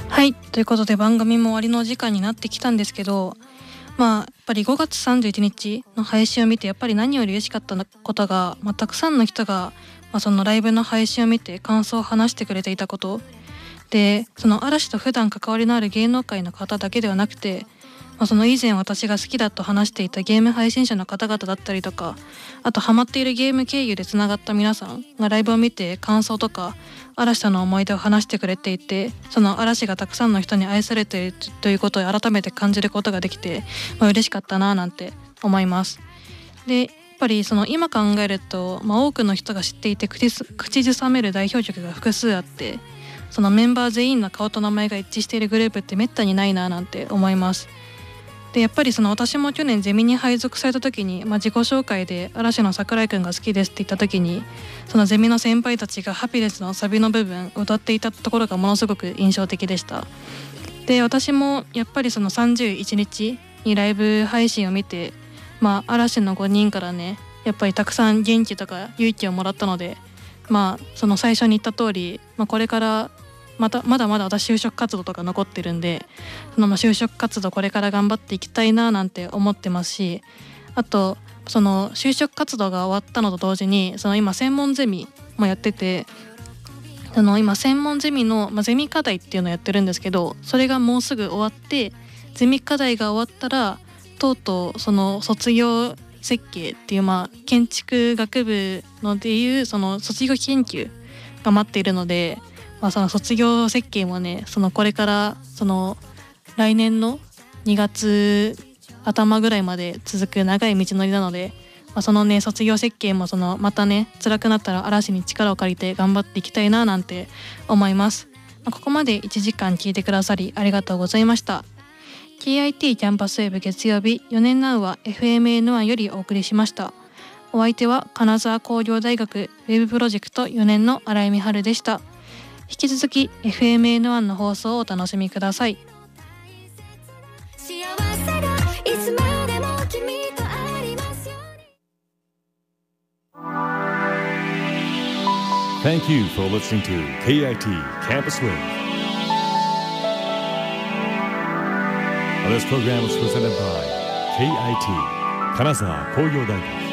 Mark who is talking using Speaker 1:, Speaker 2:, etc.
Speaker 1: はい、ということで番組も終わりの時間になってきたんですけど、やっぱり5月31日の配信を見てやっぱり何より嬉しかったことが、たくさんの人が、そのライブの配信を見て感想を話してくれていたことで、その嵐と普段関わりのある芸能界の方だけではなくて、その以前私が好きだと話していたゲーム配信者の方々だったりとか、あとハマっているゲーム経由でつながった皆さんがライブを見て感想とか嵐との思い出を話してくれていて、その嵐がたくさんの人に愛されているということを改めて感じることができて、嬉しかったななんて思います。でやっぱりその今考えると、多くの人が知っていて口ずさめる代表曲が複数あって、そのメンバー全員の顔と名前が一致しているグループってめったにないななんて思います。でやっぱりその私も去年ゼミに配属された時に、自己紹介で嵐の桜井くんが好きですって言った時に、そのゼミの先輩たちがハピネスのサビの部分を歌っていたところがものすごく印象的でした。で私もやっぱりその31日にライブ配信を見て、嵐の5人からねやっぱりたくさん元気とか勇気をもらったので、その最初に言った通り、これからまだまだ私就職活動とか残ってるんで、その就職活動これから頑張っていきたいななんて思ってますし、あとその就職活動が終わったのと同時に、その今専門ゼミもやってて、その今専門ゼミの、ゼミ課題っていうのをやってるんですけど、それがもうすぐ終わって、ゼミ課題が終わったらとうとうその卒業設計っていう、建築学部のでいうその卒業研究が待っているので、その卒業設計もね、そのこれからその来年の2月頭ぐらいまで続く長い道のりなので、そのね卒業設計もそのまたね辛くなったら嵐に力を借りて頑張っていきたいななんて思います。ここまで1時間聞いてくださりありがとうございました。 KIT キャンパスウェブ月曜日4年ナウは FMN1 よりお送りしました。お相手は金沢工業大学ウェブプロジェクト4年の新井美春でした。引き続き FMN1 の放送をお楽しみください。幸せがいつまでも君とありますように。
Speaker 2: Thank you for listening to KIT Campus Wave. This program was presented by KIT 金沢工業大学